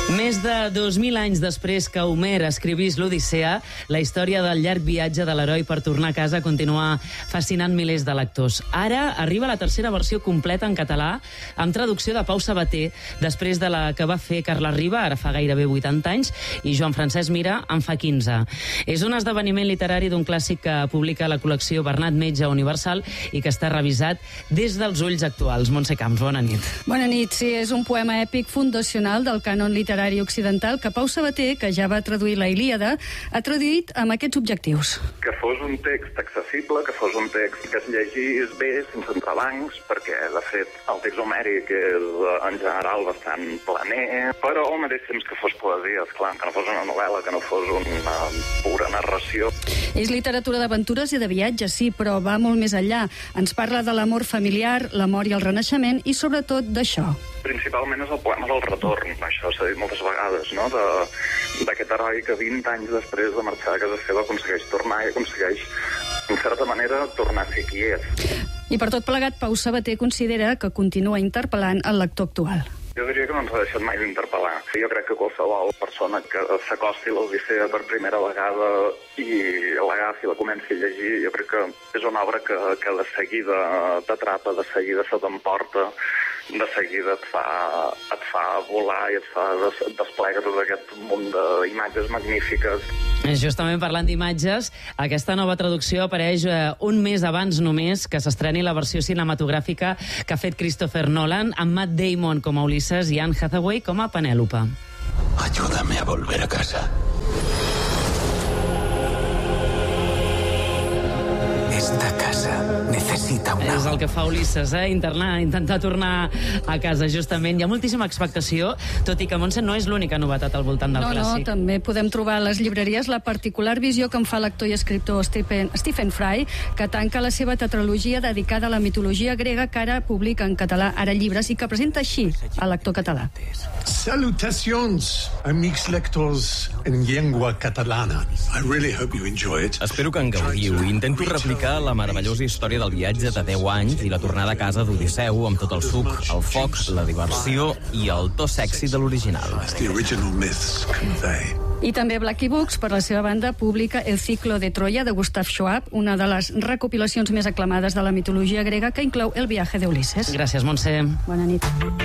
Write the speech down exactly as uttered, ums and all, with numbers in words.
Més de dos mil anys després que Homer escrivís l'Odissea, la història del llarg viatge de l'heroi per tornar a casa continua fascinant milers de lectors. Ara arriba la tercera versió completa en català, amb traducció de Pau Sabater, després de la que va fer Carla Riba, ara fa gairebé vuitanta anys, i Joan Francesc Mira en fa quinze. És un esdeveniment literari d'un clàssic que publica la col·lecció Bernat Metge Universal i que està revisat des dels ulls actuals. Montse Camps, bona nit. Bona nit, sí, és un poema èpic fundacional del cànon literari occidental que Pau Sabater, que ja va traduir la Ilíada, ha traduït amb aquests objectius. Que fos un text accessible, que fos un text que es llegís bé, sense entrebancs, perquè, de fet, el text homèric és, en general, bastant planer, però al mateix temps que fos poesia, esclar, que no fos una novel·la, que no fos una pura narració. És literatura d'aventures i de viatges, sí, però va molt més enllà. Ens parla de l'amor familiar, la mort i el renaixement, i sobretot d'això. Principalment és el poema del retorn, això s'ha dit moltes vegades, no? D'aquest heroi que vint anys després de marxar a casa seva aconsegueix tornar i aconsegueix, en certa manera, tornar a ser qui és. I per tot plegat, Pau Sabater considera que continua interpel·lant el lector actual. Jo diria que no ens ha deixat mai d'interpel·lar. Jo crec que qualsevol persona que s'acosti a l'Odissea per primera vegada i l'agafi i la comenci a llegir, jo crec que és una obra que, que de seguida t'atrapa, de seguida se t'emporta, de seguida et fa, et fa volar i et fa des, desplega tot aquest munt d'imatges magnífiques. Justament parlant d'imatges, aquesta nova traducció apareix eh, un mes abans només que s'estreni la versió cinematogràfica que ha fet Christopher Nolan, amb Matt Damon com a Ulises i Anne Hathaway com a Penèlope. Ayúdame a volver a casa. Esta casa necessita una... És el que fa Ulises, eh? Internar, intentar tornar a casa, justament. Hi ha moltíssima expectació, tot i que Montse no és l'única novetat al voltant del no, clàssic. No, també podem trobar a les llibreries la particular visió que en fa l'actor i escriptor Stephen, Stephen Fry, que tanca la seva tetralogia dedicada a la mitologia grega, que ara publica en català ara llibres i que presenta així a l'actor català. Salutacions, amics lectors en llengua catalana. I really hope you enjoy it. Espero que en gaudiu. Intento replicar la meravellosa història del viatge de deu anys i la tornada a casa d'Odisseu amb tot el suc, el foc, la diversió i el to sexy de l'original. The original myths convey. I també Blackie Books, per la seva banda, publica El ciclo de Troya de Gustav Schwab, una de les recopilacions més aclamades de la mitologia grega que inclou el viatge d'Ulisses. Gràcies, Montse. Bona nit.